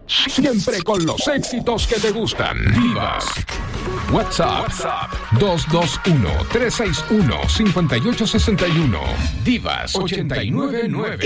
Siempre con los éxitos que te gustan. Divas. WhatsApp 221-361-5861. Divas 899.